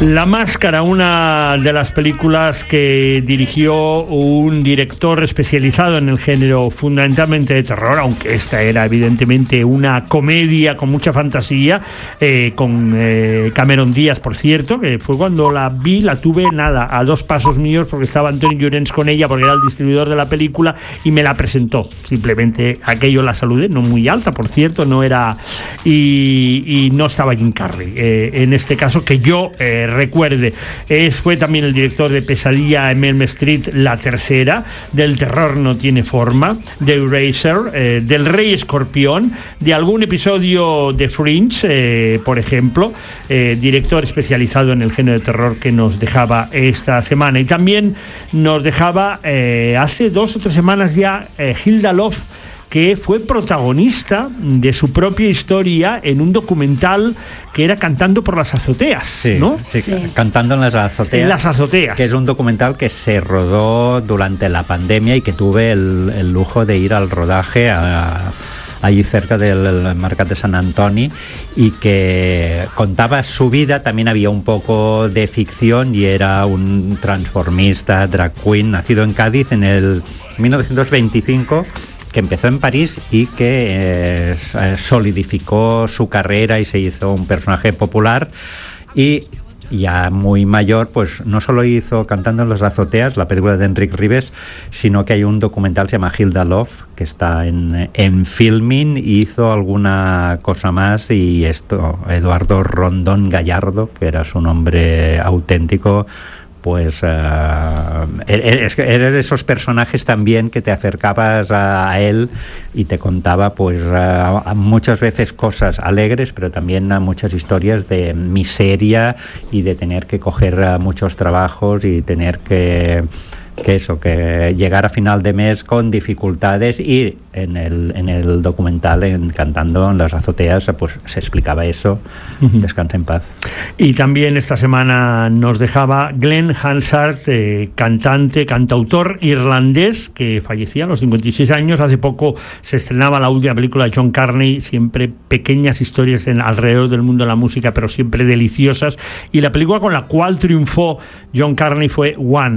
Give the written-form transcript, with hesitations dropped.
La Máscara, una de las películas que dirigió un director especializado en el género fundamentalmente de terror, aunque esta era evidentemente una comedia con mucha fantasía, con Cameron Díaz, por cierto, que fue cuando la vi, la tuve a 2 pasos míos, porque estaba Antonio Llorens con ella, porque era el distribuidor de la película, y me la presentó. Simplemente aquello la saludé, no muy alta, por cierto, no era, y no estaba Jim Carrey, en este caso, que yo recuerde. Fue también el director de Pesadilla en Elm Street, la tercera, del Terror no tiene forma, de Eraser, del Rey Escorpión, de algún episodio de Fringe, por ejemplo, director especializado en el género de terror, que nos dejaba esta semana. Y también nos dejaba hace 2 o 3 semanas ya Hilda Love, que fue protagonista de su propia historia en un documental que era Cantando por las azoteas, sí, ¿no? Sí, Cantando en las azoteas. En las azoteas. Que es un documental que se rodó durante la pandemia y que tuve el lujo de ir al rodaje allí cerca del Mercat de Sant Antoni, y que contaba su vida. También había un poco de ficción, y era un transformista, drag queen, nacido en Cádiz en el 1925, que empezó en París y que solidificó su carrera y se hizo un personaje popular. Y ya muy mayor, pues no solo hizo Cantando en las azoteas, la película de Enric Ribes, sino que hay un documental que se llama Hilda Love, que está en Filmin, y hizo alguna cosa más. Y Eduardo Rondón Gallardo, que era su nombre auténtico, pues eres de esos personajes también que te acercabas a él y te contaba pues muchas veces cosas alegres, pero también muchas historias de miseria y de tener que coger muchos trabajos y tener que llegar a final de mes con dificultades. Y en el documental, Cantando en las azoteas, pues se explicaba eso. Descansa en paz. Y también esta semana nos dejaba Glenn Hansard, cantautor irlandés, que fallecía a los 56 años. Hace poco se estrenaba la última película de John Carney, siempre pequeñas historias alrededor del mundo de la música, pero siempre deliciosas, y la película con la cual triunfó John Carney fue One.